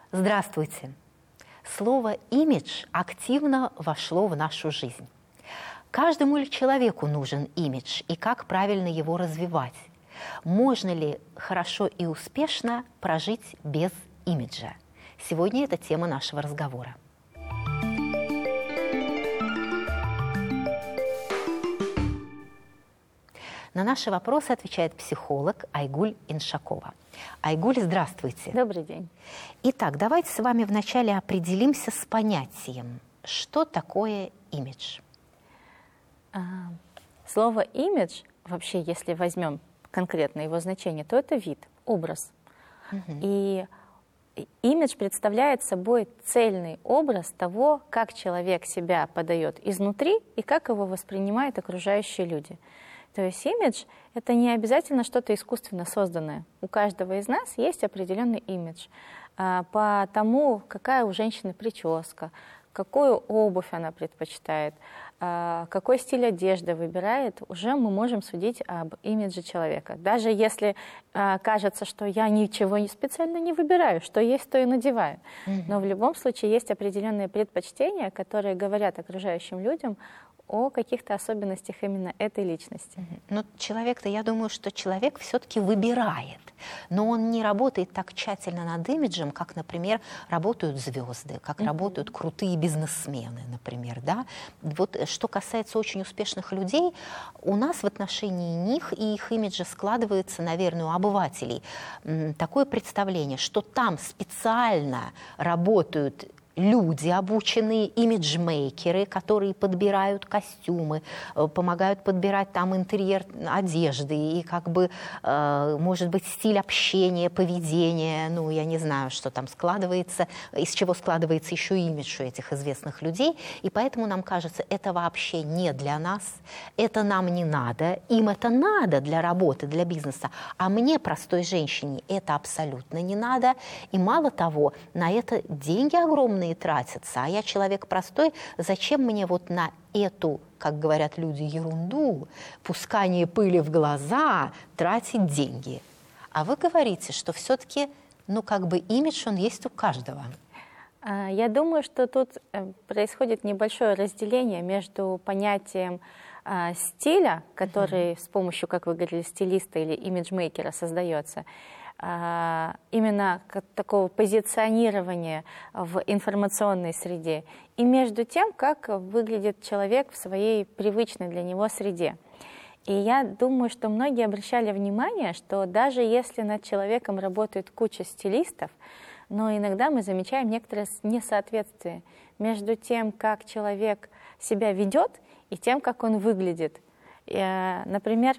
Здравствуйте! Слово «имидж» активно вошло в нашу жизнь. Каждому ли человеку нужен имидж и как правильно его развивать? Можно ли хорошо и успешно прожить без имиджа? Сегодня это тема нашего разговора. На наши вопросы отвечает психолог Айгуль Иншакова. Айгуль, здравствуйте. Добрый день. Итак, давайте с вами вначале определимся с понятием. Что такое имидж? Слово «имидж», вообще, если возьмем конкретно его значение, то это вид, образ. И имидж представляет собой цельный образ того, как человек себя подает изнутри и как его воспринимают окружающие люди. То есть имидж — это не обязательно что-то искусственно созданное. У каждого из нас есть определенный имидж по тому, какая у женщины прическа, какую обувь она предпочитает, какой стиль одежды выбирает, уже мы можем судить об имидже человека. Даже если кажется, что я ничего специально не выбираю, что есть, то и надеваю. Но в любом случае есть определенные предпочтения, которые говорят окружающим людям о каких-то особенностях именно этой личности. Но человек-то, я думаю, что человек все-таки выбирает, но он не работает так тщательно над имиджем, как, например, работают звезды, как работают крутые бизнесмены, например, да? Вот что касается очень успешных людей, у нас в отношении них и их имиджа складывается, наверное, у обывателей такое представление, что там специально работают люди, обученные имиджмейкеры, которые подбирают костюмы, помогают подбирать там интерьер одежды и как бы, может быть, стиль общения, поведения, ну, я не знаю, что там складывается, из чего складывается еще имидж у этих известных людей, и поэтому нам кажется, это вообще не для нас, это нам не надо, им это надо для работы, для бизнеса, а мне, простой женщине, это абсолютно не надо, и мало того, на это деньги огромные тратятся, а я человек простой, зачем мне вот на эту, как говорят люди, ерунду, пускание пыли в глаза, тратить деньги? А вы говорите, что все-таки, ну, как бы имидж, он есть у каждого. Я думаю, что тут происходит небольшое разделение между понятием стиля, который с помощью, как вы говорили, стилиста или имиджмейкера создается, именно такого позиционирования в информационной среде, и между тем, как выглядит человек в своей привычной для него среде. И я думаю, что многие обращали внимание, что даже если над человеком работает куча стилистов, но иногда мы замечаем некоторое несоответствие между тем, как человек себя ведет, и тем, как он выглядит. Например,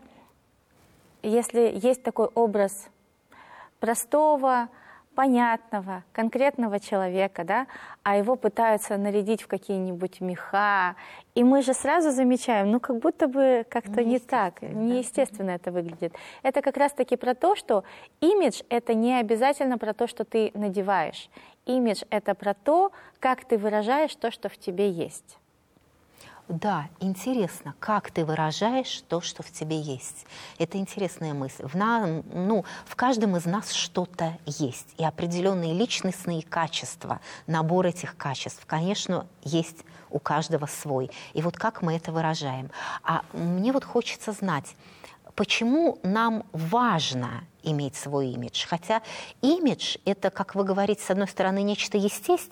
если есть такой образ простого, понятного, конкретного человека, да, а его пытаются нарядить в какие-нибудь меха, и мы же сразу замечаем, ну, как будто бы как-то не так, неестественно это выглядит. Это как раз-таки про то, что имидж — это не обязательно про то, что ты надеваешь. Имидж — это про то, как ты выражаешь то, что в тебе есть. Да, интересно, как ты выражаешь то, что в тебе есть. Это интересная мысль. В каждом из нас что-то есть. И определенные личностные качества, набор этих качеств, конечно, есть у каждого свой. И вот как мы это выражаем. А мне вот хочется знать, почему нам важно иметь свой имидж? Хотя имидж — это, как вы говорите, с одной стороны, нечто естественное,